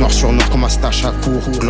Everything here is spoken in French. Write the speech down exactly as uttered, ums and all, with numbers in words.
Noir sur noir comme un stache à court.